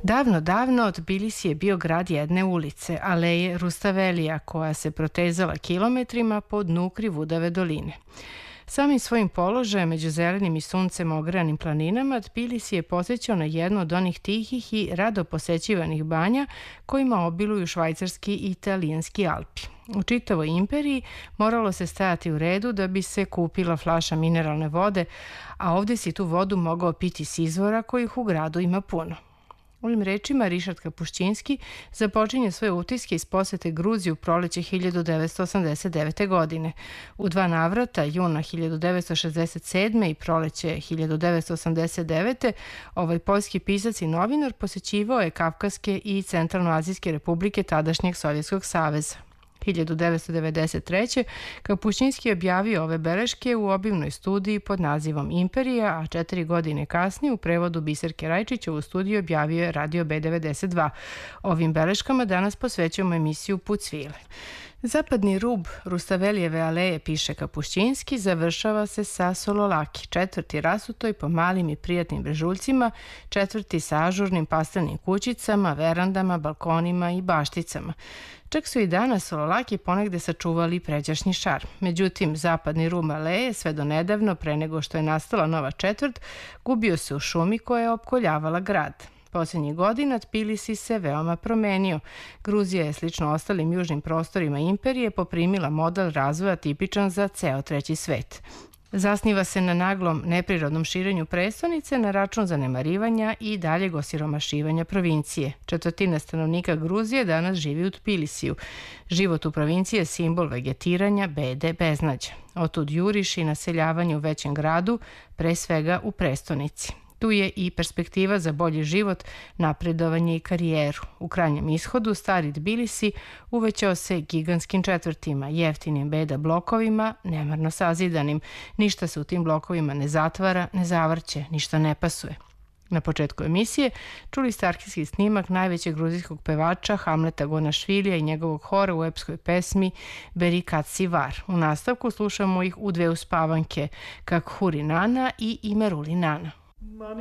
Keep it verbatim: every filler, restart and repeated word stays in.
Davno, davno Tbilisi je bio grad jedne ulice, aleje Rustavelija, koja se protezala kilometrima po dnu Krivudave doline. Samim svojim položajem među zelenim i suncem ogranim planinama, Tbilisi je podsjećao na jednu od onih tihih i rado posećivanih banja kojima obiluju švajcarski i italijanski Alpi. U čitavoj imperiji moralo se stajati u redu da bi se kupila flaša mineralne vode, a ovdje si tu vodu mogao piti s izvora kojih u gradu ima puno. Ovim rečima Rišard Kapušćinski započinje svoje utiske iz posete Gruziji u proleće hiljadu devetsto osamdeset devete. godine. U dva navrata, juna hiljadu devetsto šezdeset sedme. i proleće hiljadu devetsto osamdeset devete. ovaj poljski pisac i novinar posećivao je Kavkaske i Centralnoazijske republike tadašnjeg Sovjetskog saveza. hiljadu devetsto devedeset treće. Kapušćinski je objavio ove beleške u obimnoj studiji pod nazivom Imperija, a četiri godine kasnije u prevodu Biserke Rajčića u studiju objavio je Radio B devedeset dva. Ovim beleškama danas posvećujemo emisiju Put svile. Zapadni rub Rustavelijeve aleje, piše Kapušćinski, završava se sa Sololaki, četvrti rasutoj po malim i prijatnim brežuljcima, četvrti sa ažurnim pastelnim kućicama, verandama, balkonima i bašticama. Čak su i danas Sololaki ponegde sačuvali pređašnji šarm. Međutim, zapadni rub aleje, sve do nedavno, pre nego što je nastala nova četvrt, gubio se u šumi koja je opkoljavala grad. Posljednjih godina Tbilisi se veoma promenio. Gruzija je slično ostalim južnim prostorima imperije poprimila model razvoja tipičan za ceo treći svet. Zasniva se na naglom neprirodnom širenju prestonice na račun zanemarivanja i daljeg osiromašivanja provincije. Četvrtina stanovnika Gruzije danas živi u Tbilisiju. Život u provinciji je simbol vegetiranja, bede, beznađa. Otud juriš i naseljavanje u većem gradu, pre svega u prestonici. Tu je i perspektiva za bolji život, napredovanje i karijeru. U krajnjem ishodu stari Tbilisi uvećao se gigantskim četvrtima, jeftinim beda blokovima, nemarno sazidanim. Ništa se u tim blokovima ne zatvara, ne zavrće, ništa ne pasuje. Na početku emisije čuli ste arhivski snimak najvećeg gruzijskog pevača Hamleta Gonašvilija i njegovog hora u epskoj pesmi Beri Katsi Var. U nastavku slušamo ih u dve uspavanke, Kak Huri Nana i Imeruli Nana.